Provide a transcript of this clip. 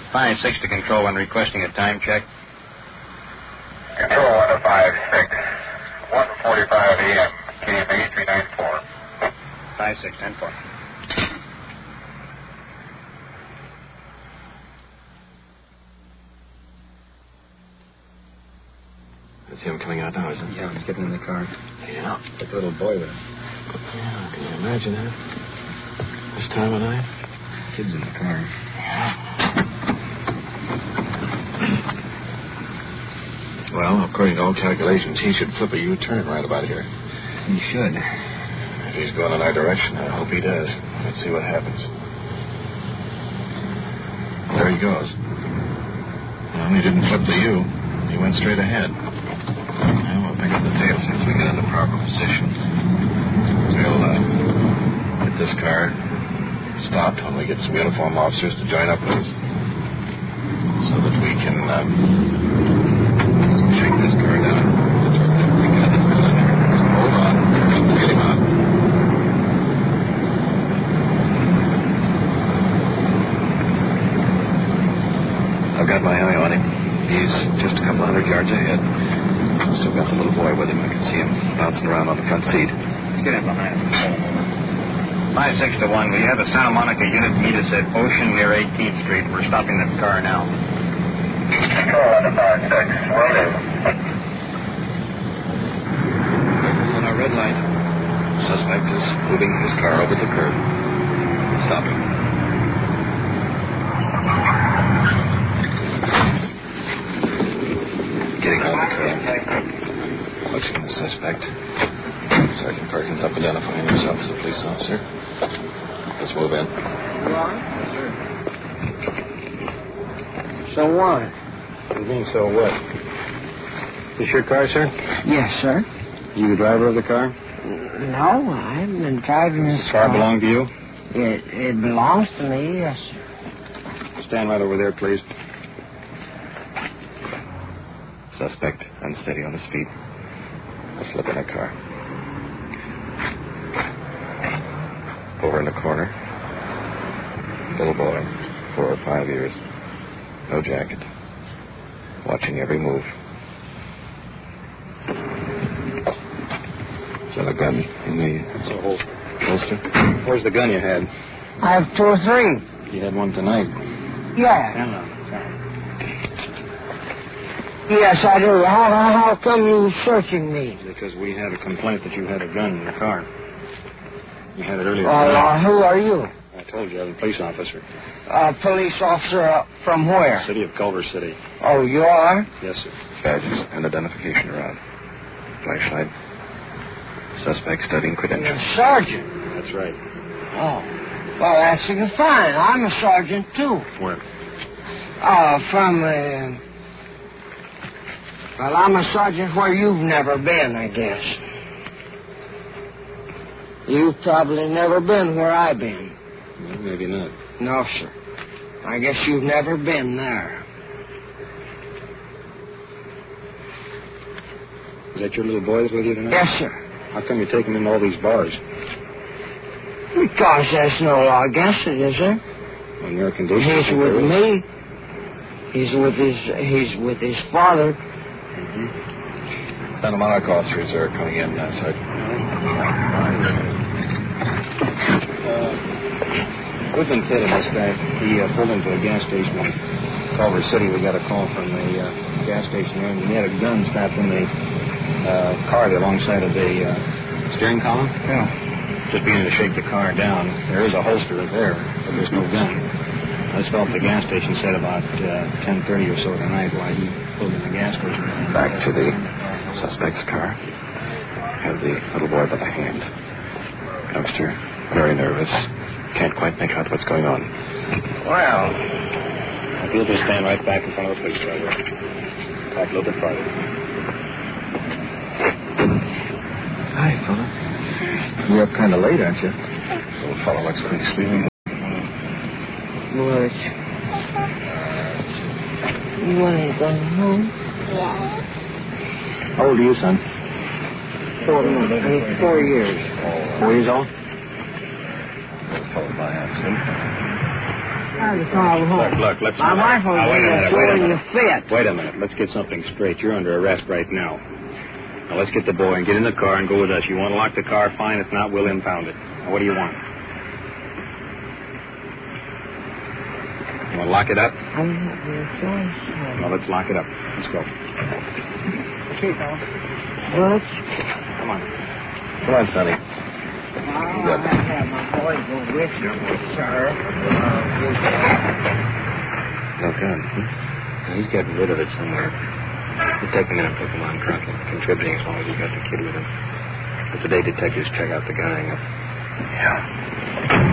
5-6 to Control 1 requesting a time check. Control 1 to 5-6. 1:45 a.m. KMA 394. 5-6, 10-4. That's him coming out now, isn't it? Yeah, he's getting in the car. Yeah. With the little boy with him. Yeah, can you imagine that? This time of night? Kid's in the car. Well, according to all calculations, he should flip a U-turn right about here. He should. If he's going in our direction, I hope he does. Let's see what happens. There he goes. Well, he didn't flip the U. He went straight ahead. Well, we'll pick up the tail since we get in the proper position. We'll get this car stopped when we get some uniform officers to join up with us so that we can shake this car down. Thank God it's still in there. So hold on. Let's get him out. I've got my eye on him. He's just a couple hundred yards ahead. Still got the little boy with him. I can see him bouncing around on the front seat. Let's get in behind him. 5-6 to 1. We have a Santa Monica unit meet us at Ocean near 18th Street. We're stopping that car now. Control 1 to 5-6. Will do. On our red light, the suspect is moving his car over the curb. Stop him. Getting on the curb. Watching the suspect. Sergeant Perkins up identifying himself as a police officer. Let's move in. So what? What do you mean, so what? Is this your car, sir? Yes, sir. You the driver of the car? No, I've been driving this Does the car belong to you? It belongs to me, yes, sir. Stand right over there, please. Suspect unsteady on his feet. Let's look in the car. Over in the corner. Little boy, 4 or 5 years. No jacket. Watching every move. Is that a gun in the holster? Where's the gun you had? I have 2 or 3. You had one tonight. Yeah. Yes, I do. How come you searching me? Because we had a complaint that you had a gun in the car. You had it earlier. Who are you? I told you, I'm a police officer. Police officer from where? City of Culver City. Oh, you are? Yes, sir. Badges and identification around. Flashlight. Suspect studying credentials. You're a sergeant. That's right. Oh. Well, that's fine. I'm a sergeant, too. Where? Well, I'm a sergeant where you've never been, I guess. You've probably never been where I've been. Well, maybe not. No, sir. I guess you've never been there. Is that your little boys with you tonight? Yes, sir. How come you take them into all these bars? Because there's no law against it, is there? On your condition? He's with me. He's with his father. Santa Monica officers are coming in, Sergeant. Goodman Kid and this guy, he pulled into a gas station in Culver City. We got a call from the gas station there, and he had a gun strapped in the car alongside of the steering column. Yeah. Just beginning to shake the car down. There is a holster there, but there's no gun. I just felt the gas station said about 10:30 or so tonight while he pulled in the gas station. Back to the suspect's car. Has the little boy by the hand. Youngster, very nervous. Can't quite make out what's going on. Well, if you'll just stand right back in front of the police driver. Talk a little bit farther. Hi, fella. You're up kind of late, aren't you? Little fellow looks pretty sleepy. What? You ain't going home? How old are you, son? 4 years. 4 years old? Little fellow by accident. Look, let's... My wife was throwing a fit. Wait a minute. Let's get something straight. You're under arrest right now. Now, let's get the boy and get in the car and go with us. You want to lock the car, fine. If not, we'll impound it. Now, what do you want? You want to lock it up? I don't have no choice. Well, let's lock it up. Let's go. Okay, fellas. Butch? Come on. Come on, Sonny. I'll have my boy go with you, sir. No gun. He's getting rid of it somewhere. We'll take him in and put him on Crockett, contributing as long as he's got the kid with him. But today, detectives check out the gang. Yeah.